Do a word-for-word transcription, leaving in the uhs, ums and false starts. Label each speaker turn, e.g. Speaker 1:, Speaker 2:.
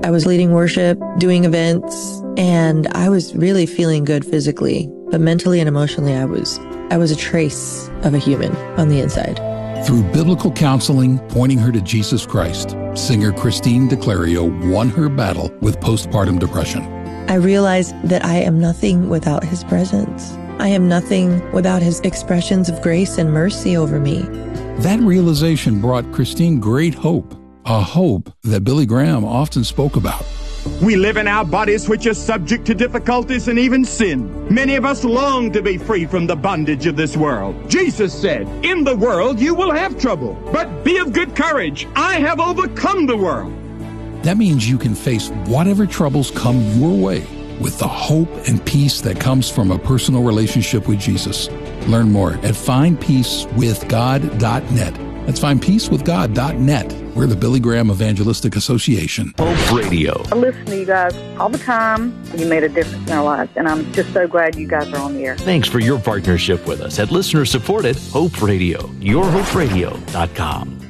Speaker 1: I was leading worship, doing events, and I was really feeling good physically, but mentally and emotionally, I was, I was a trace of a human on the inside.
Speaker 2: Through biblical counseling pointing her to Jesus Christ, singer Christine DeClario won her battle with postpartum depression.
Speaker 1: I realized that I am nothing without his presence. I am nothing without his expressions of grace and mercy over me.
Speaker 2: That realization brought Christine great hope, a hope that Billy Graham often spoke about.
Speaker 3: We live in our bodies which are subject to difficulties and even sin. Many of us long to be free from the bondage of this world. Jesus said, "In the world you will have trouble, but be of good courage. I have overcome the world."
Speaker 2: That means you can face whatever troubles come your way with the hope and peace that comes from a personal relationship with Jesus. Learn more at find peace with god dot net. That's find peace with god dot net. We're the Billy Graham Evangelistic Association.
Speaker 4: Hope Radio.
Speaker 5: I listen to you guys all the time. You made a difference in our lives, and I'm just so glad you guys are on the air.
Speaker 4: Thanks for your partnership with us at listener-supported Hope Radio. your hope radio dot com.